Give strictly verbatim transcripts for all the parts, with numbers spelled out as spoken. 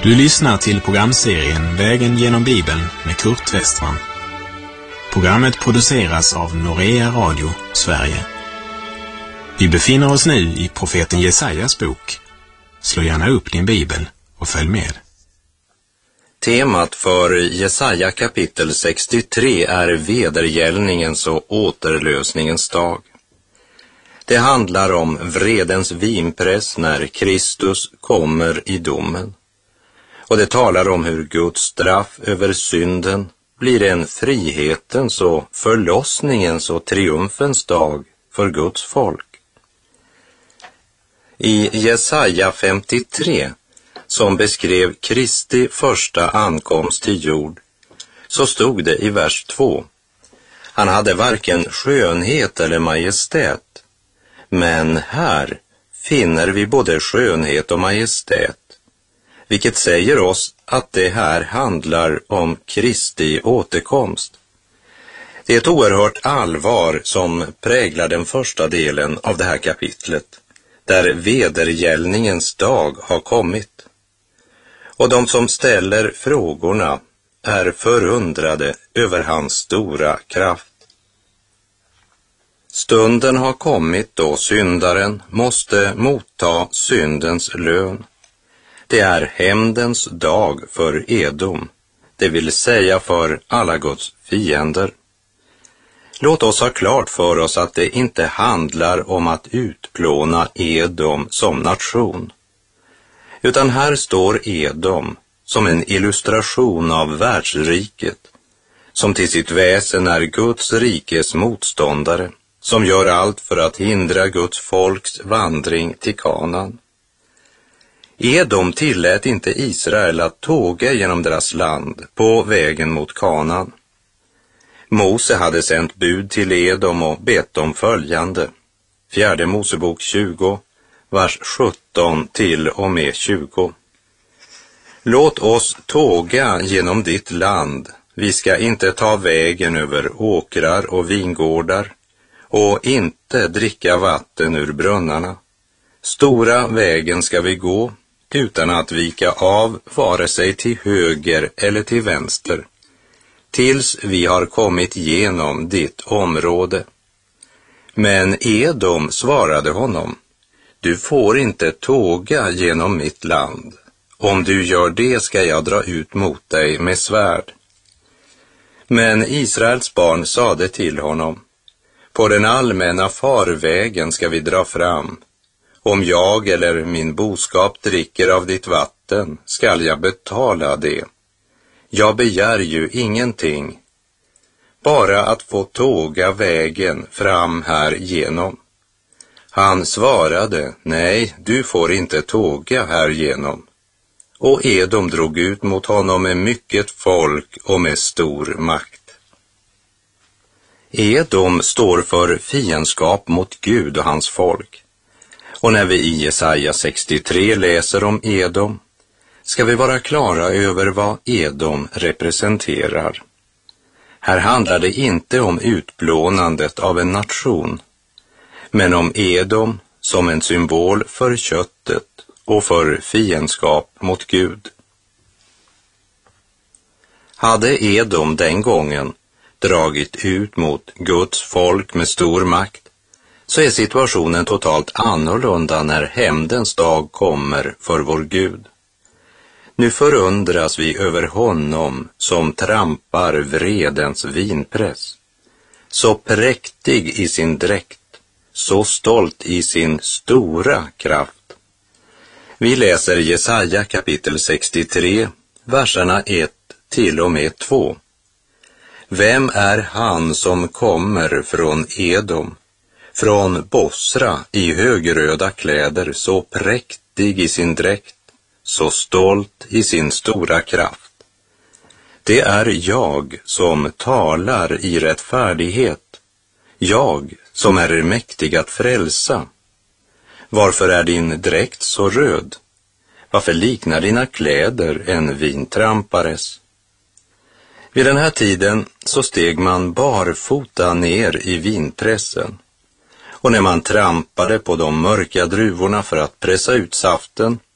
Du lyssnar till programserien Vägen genom Bibeln med Kurt Westman. Programmet produceras av Norea Radio, Sverige. Vi befinner oss nu i profeten Jesajas bok. Slå gärna upp din bibel och följ med. Temat för Jesaja kapitel sextiotre är vedergällningens och återlösningens dag. Det handlar om vredens vinpress när Kristus kommer i domen. Och det talar om hur Guds straff över synden blir en frihetens och förlossningens och triumfens dag för Guds folk. I Jesaja femtiotre, som beskrev Kristi första ankomst till jord, så stod det i vers två: han hade varken skönhet eller majestät, men här finner vi både skönhet och majestät, vilket säger oss att det här handlar om Kristi återkomst. Det är ett oerhört allvar som präglar den första delen av det här kapitlet, där vedergällningens dag har kommit. Och de som ställer frågorna är förundrade över hans stora kraft. Stunden har kommit då syndaren måste motta syndens lön. Det är hämndens dag för Edom, det vill säga för alla Guds fiender. Låt oss ha klart för oss att det inte handlar om att utplåna Edom som nation, utan här står Edom som en illustration av världsriket, som till sitt väsen är Guds rikes motståndare, som gör allt för att hindra Guds folks vandring till Kanaan. Edom tillät inte Israel att tåga genom deras land på vägen mot Kanaan. Mose hade sänt bud till Edom och bett om följande. Fjärde Mosebok tjugo, vers sjutton till och med tjugo. Låt oss tåga genom ditt land, vi ska inte ta vägen över åkrar och vingårdar och inte dricka vatten ur brunnarna. Stora vägen ska vi gå utan att vika av vare sig till höger eller till vänster, tills vi har kommit igenom ditt område. Men Edom svarade honom: du får inte tåga genom mitt land. Om du gör det ska jag dra ut mot dig med svärd. Men Israels barn sade till honom: på den allmänna farvägen ska vi dra fram. Om jag eller min boskap dricker av ditt vatten skall jag betala det. Jag begär ju ingenting, bara att få tåga vägen fram här genom. Han svarade: nej, du får inte tåga här genom. Och Edom drog ut mot honom med mycket folk och med stor makt. Edom står för fiendskap mot Gud och hans folk. Och när vi i Jesaja sextiotre läser om Edom, ska vi vara klara över vad Edom representerar. Här handlar det inte om utplånandet av en nation, men om Edom som en symbol för köttet och för fiendskap mot Gud. Hade Edom den gången dragit ut mot Guds folk med stor makt, så är situationen totalt annorlunda när hämndens dag kommer för vår Gud. Nu förundras vi över honom som trampar vredens vinpress, så präktig i sin dräkt, så stolt i sin stora kraft. Vi läser Jesaja kapitel sextiotre, verserna ett till och med två. Vem är han som kommer från Edom, från Bosra i högröda kläder, så präktig i sin dräkt, så stolt i sin stora kraft? Det är jag som talar i rättfärdighet, jag som är mäktig att frälsa. Varför är din dräkt så röd? Varför liknar dina kläder en vintrampares? Vid den här tiden så steg man barfota ner i vinpressen. Och när man trampade på de mörka druvorna för att pressa ut saften,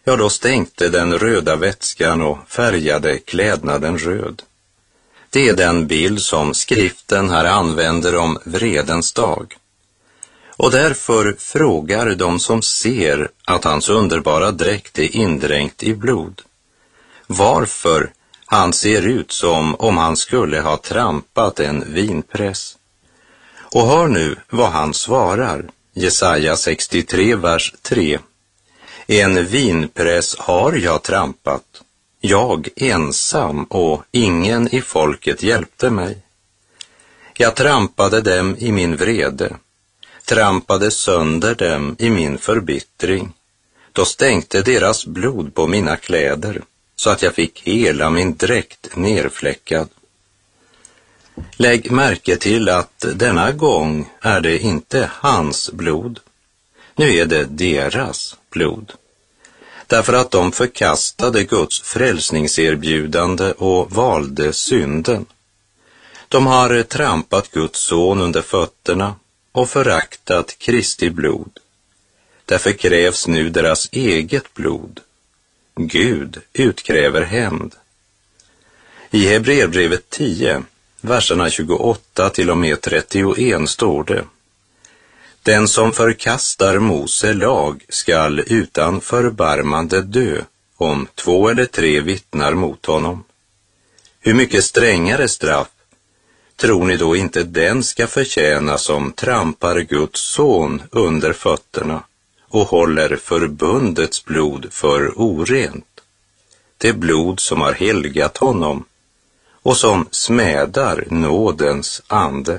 ja, då stänkte den röda vätskan och färgade klädnaden röd. Det är den bild som skriften här använder om vredens dag. Och därför frågar de som ser att hans underbara dräkt är indränkt i blod, varför han ser ut som om han skulle ha trampat en vinpress. Och hör nu vad han svarar, Jesaja sextiotre, vers tre. En vinpress har jag trampat, jag ensam, och ingen i folket hjälpte mig. Jag trampade dem i min vrede, trampade sönder dem i min förbittring. Då stänkte deras blod på mina kläder, så att jag fick hela min dräkt nerfläckad. Lägg märke till att denna gång är det inte hans blod. Nu är det deras blod. Därför att de förkastade Guds frälsningserbjudande och valde synden. De har trampat Guds son under fötterna och föraktat Kristi blod. Därför krävs nu deras eget blod. Gud utkräver hämnd. I Hebreerbrevet tio, verserna tjugoåtta till och med trettioen står det: Den som förkastar Mose lag skall utan förbarmande dö, om två eller tre vittnar mot honom. Hur mycket strängare straff tror ni då inte den ska förtjäna som trampar Guds son under fötterna och håller förbundets blod för orent, det blod som har helgat honom och som smädar nådens ande.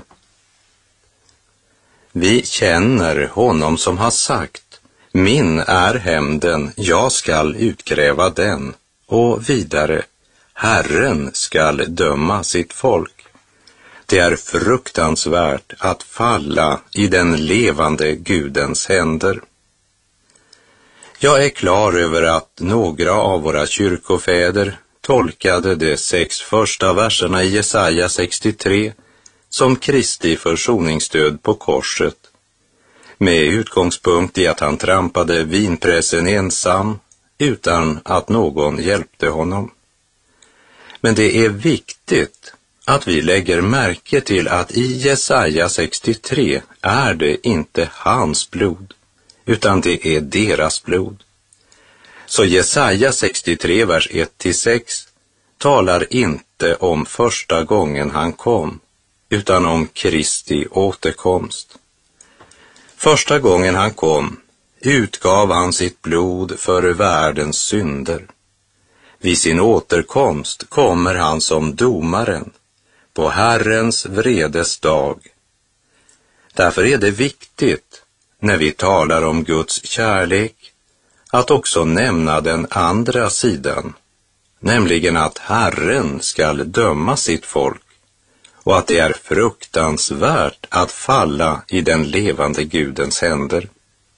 Vi känner honom som har sagt: min är hämnden, jag skall utkräva den, och vidare: Herren skall döma sitt folk. Det är fruktansvärt att falla i den levande Gudens händer. Jag är klar över att några av våra kyrkofäder tolkade de sex första verserna i Jesaja sextiotre som Kristi försoningsstöd på korset, med utgångspunkt i att han trampade vinpressen ensam utan att någon hjälpte honom. Men det är viktigt att vi lägger märke till att i Jesaja sextiotre är det inte hans blod, utan det är deras blod. Så Jesaja sextiotre, vers ett till sex talar inte om första gången han kom, utan om Kristi återkomst. Första gången han kom utgav han sitt blod för världens synder. Vid sin återkomst kommer han som domaren på Herrens vredes dag. Därför är det viktigt, när vi talar om Guds kärlek, att också nämna den andra sidan, nämligen att Herren skall döma sitt folk och att det är fruktansvärt att falla i den levande Gudens händer.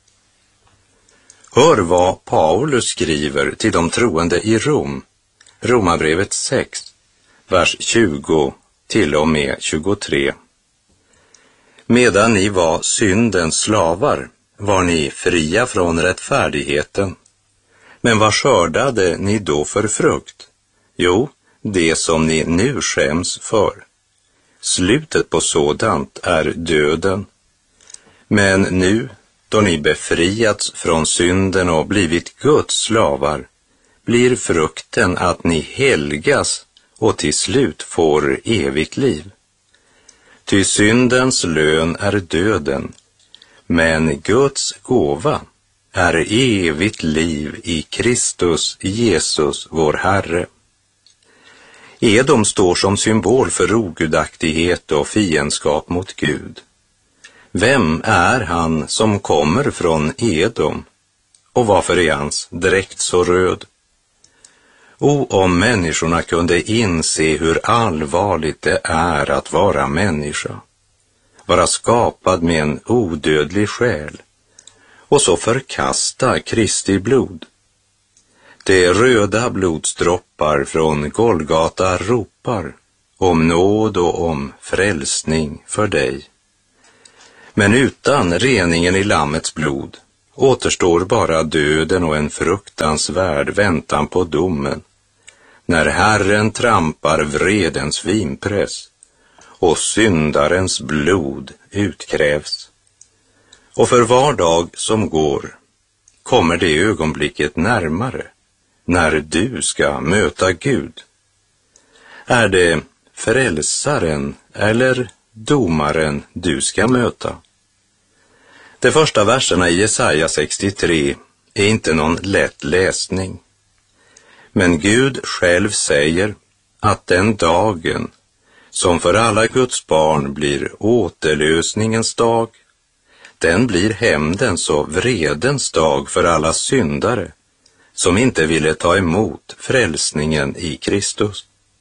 Hör vad Paulus skriver till de troende i Rom, Romarbrevet sex, vers tjugo till och med tjugotre. Medan ni var syndens slavar var ni fria från rättfärdigheten. Men vad skördade ni då för frukt? Jo, det som ni nu skäms för. Slutet på sådant är döden. Men nu, då ni befriats från synden och blivit Guds slavar, blir frukten att ni helgas och till slut får evigt liv. Ty syndens lön är döden, men Guds gåva är evigt liv i Kristus Jesus vår Herre. Edom står som symbol för ogudaktighet och fiendskap mot Gud. Vem är han som kommer från Edom? Och varför är hans dräkt så röd? O, om människorna kunde inse hur allvarligt det är att vara människa, vara skapad med en odödlig själ, och så förkasta Kristi blod. De röda blodsdroppar från Golgata ropar om nåd och om frälsning för dig. Men utan reningen i lammets blod återstår bara döden och en fruktansvärd väntan på domen, när Herren trampar vredens vinpress och syndarens blod utkrävs. Och för var dag som går kommer det ögonblicket närmare när du ska möta Gud. Är det frälsaren eller domaren du ska möta? De första verserna i Jesaja sextiotre är inte någon lätt läsning. Men Gud själv säger att den dagen som för alla Guds barn blir återlösningens dag, den blir hämndens och vredens dag för alla syndare som inte ville ta emot frälsningen i Kristus.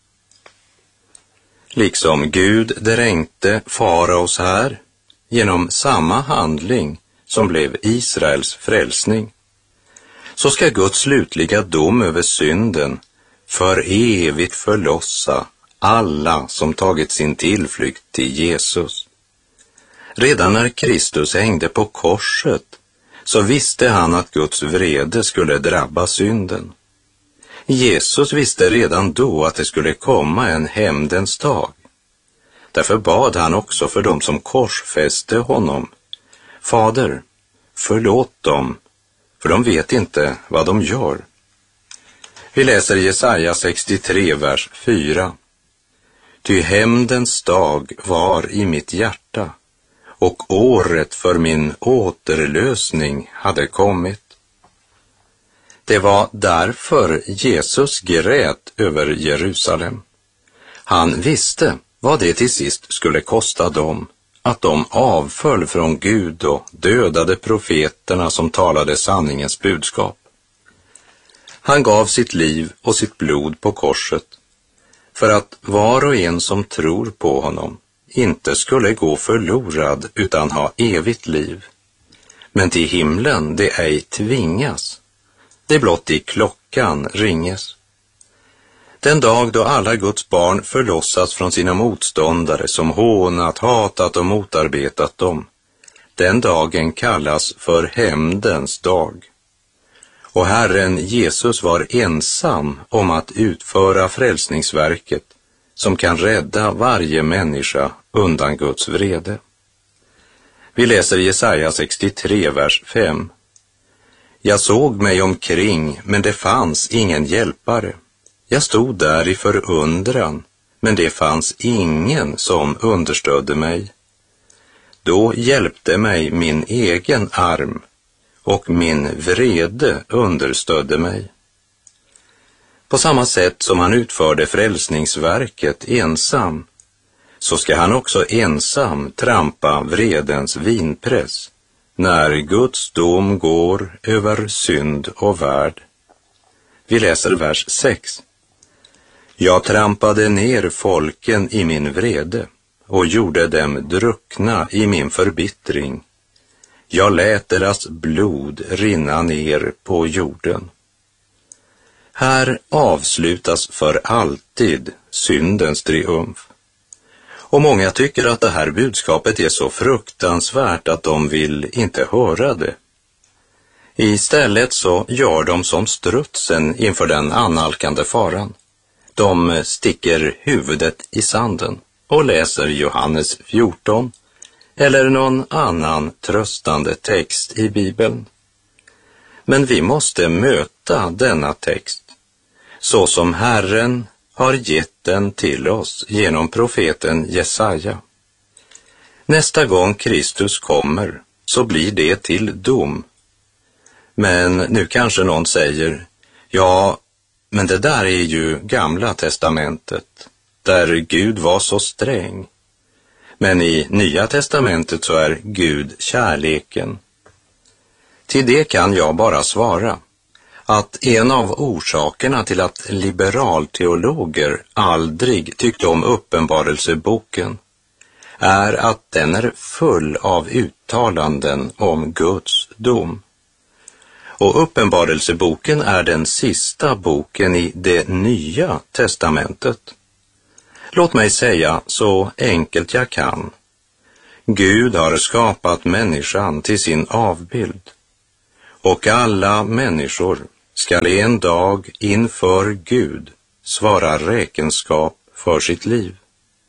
Liksom Gud dränkte faraos här genom samma handling som blev Israels frälsning, så ska Guds slutliga dom över synden för evigt förlossa alla som tagit sin tillflykt till Jesus. Redan när Kristus hängde på korset så visste han att Guds vrede skulle drabba synden. Jesus visste redan då att det skulle komma en hämndens dag. Därför bad han också för dem som korsfäste honom: Fader, förlåt dem, för de vet inte vad de gör. Vi läser Jesaja sextiotre, vers fyra. Ty hämndens dag var i mitt hjärta, och året för min återlösning hade kommit. Det var därför Jesus grät över Jerusalem. Han visste vad det till sist skulle kosta dem, att de avföll från Gud och dödade profeterna som talade sanningens budskap. Han gav sitt liv och sitt blod på korset för att var och en som tror på honom inte skulle gå förlorad utan ha evigt liv. Men till himlen det ej tvingas, det blott i klockan ringes. Den dag då alla Guds barn förlossas från sina motståndare som hånat, hatat och motarbetat dem, den dagen kallas för hämndens dag. Och Herren Jesus var ensam om att utföra frälsningsverket som kan rädda varje människa undan Guds vrede. Vi läser Jesaja sextiotre, vers fem. Jag såg mig omkring, men det fanns ingen hjälpare. Jag stod där i förundran, men det fanns ingen som understödde mig. Då hjälpte mig min egen arm, och min vrede understödde mig. På samma sätt som han utförde frälsningsverket ensam, så ska han också ensam trampa vredens vinpress, när Guds dom går över synd och värld. Vi läser vers sex. Jag trampade ner folken i min vrede och gjorde dem druckna i min förbittring. Jag lät deras blod rinna ner på jorden. Här avslutas för alltid syndens triumf. Och många tycker att det här budskapet är så fruktansvärt att de vill inte höra det. Istället så gör de som strutsen inför den annalkande faran. De sticker huvudet i sanden och läser Johannes fjorton eller någon annan tröstande text i Bibeln. Men vi måste möta denna text så som Herren har gett den till oss genom profeten Jesaja. Nästa gång Kristus kommer så blir det till dom. Men nu kanske någon säger, ja, men det där är ju Gamla testamentet, där Gud var så sträng. Men i Nya testamentet så är Gud kärleken. Till det kan jag bara svara att en av orsakerna till att liberalteologer aldrig tyckte om Uppenbarelseboken är att den är full av uttalanden om Guds dom. Och Uppenbarelseboken är den sista boken i det Nya testamentet. Låt mig säga så enkelt jag kan. Gud har skapat människan till sin avbild. och alla människor skall en dag inför Gud svara räkenskap för sitt liv.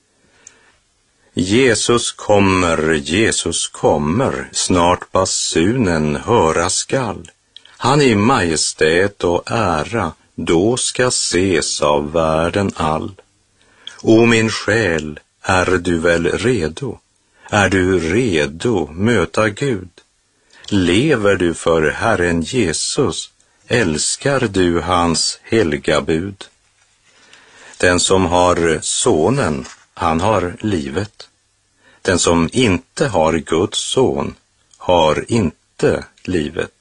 Jesus kommer, Jesus kommer, snart basunen höra skall. Han i majestät och ära då ska ses av världen all. O min själ, är du väl redo? Är du redo möta Gud? Lever du för Herren Jesus? Älskar du hans helga bud? Den som har sonen, han har livet. Den som inte har Guds son har inte livet.